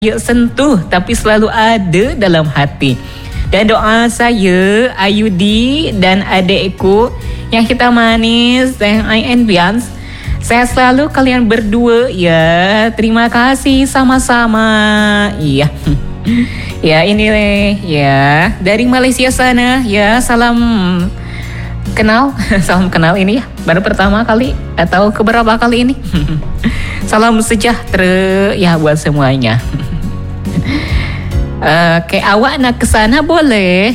yuk sentuh tapi selalu ada dalam hati. Dan doa saya, Ayudi dan adekku yang kita manis, yang Bians, sehat selalu kalian berdua ya. Terima kasih sama-sama. Iya. Ya ini ya dari Malaysia sana ya, salam kenal. Salam kenal ini ya baru pertama kali atau keberapa kali ini. Salam sejahtera ya buat semuanya. Kayak awak nak kesana boleh.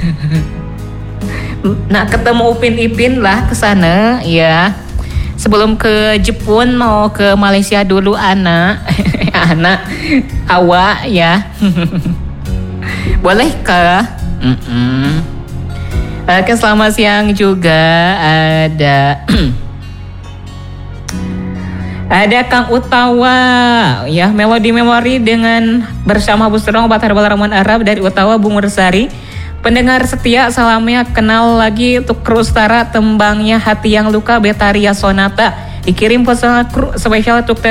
Nak ketemu Upin Ipin lah kesana ya. Sebelum ke Jepun mau ke Malaysia dulu anak. Anak awak ya. Boleh kah? Oke, selamat siang juga ada ada Kang Utawa ya, Melodi Memori dengan bersama Busrong Obat Herbal Ramuan Arab dari Utawa Bungur Sari. Pendengar setia, salamnya kenal lagi untuk kru Ustara, tembangnya Hati Yang Luka Betaria Sonata. Dikirim pesan spesial untuk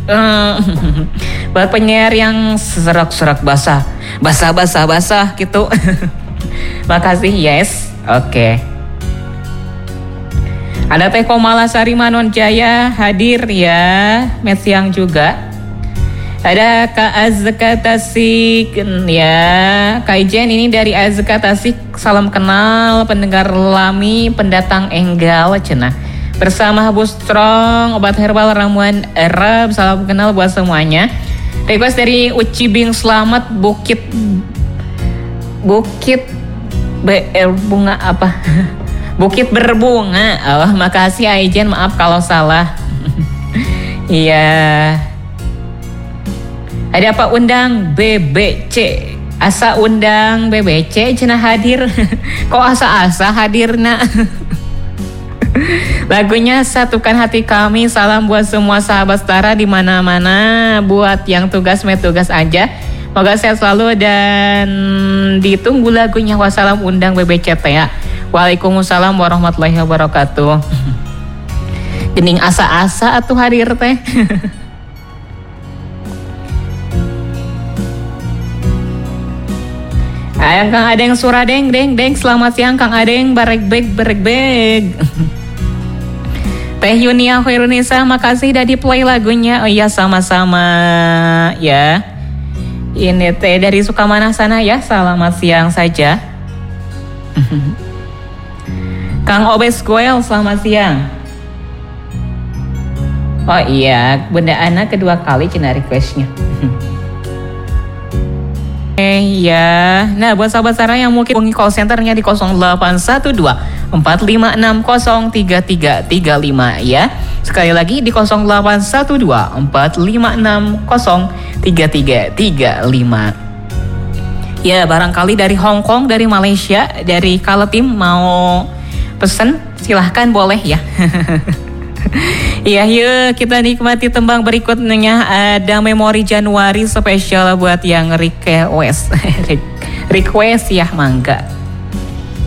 buat penyiar yang serak-serak basah gitu. Makasih, yes. Oke. Ada Teh Komalasari Manon Jaya hadir ya, met siang juga. Ada Kak Azka Tasik ya, Kak Ijen ini dari Azka Tasik, salam kenal pendengar Lami pendatang Enggal cenah. Bersama Habus Strong Obat Herbal Ramuan Arab, salam kenal buat semuanya. Request dari Uci Bing Selamat Bukit bunga apa? Bukit Berbunga. Oh, makasih Aijen, maaf kalau salah. Iya. Ada Pak undang BBC. Asa undang BBC cenah hadir. Kok asa-asa hadir nak? Lagunya Satukan Hati Kami. Salam buat semua sahabat setara di mana-mana. Buat yang tugas aja. Semoga sehat selalu dan ditunggu lagunya. Wassalam undang BBC ya. Waalaikumsalam warahmatullahi wabarakatuh. Gening asa-asa atuh hadir teh. Ayang Kang Adeng Suradeng, deng. Selamat siang Kang Adeng, barek beg. Teh Yunia Khairunisa, makasih udah di play lagunya. Oh iya, sama-sama ya. Ini teh dari Sukamana sana ya. Selamat siang saja. Kang Obes Goel, selamat siang. Oh iya, Bunda Ana kedua kali cina requestnya. Ya, nah buat sahabat Sarah yang mungkin hubungi call centernya di 0812 4560 3335 ya. Sekali lagi di 0812 4560 3335. Ya, barangkali dari Hong Kong, dari Malaysia, dari Kaletim mau pesen, silahkan boleh ya. Iya, yuk kita nikmati tembang berikutnya. Ada Memori Januari spesial buat yang request ya, mangga.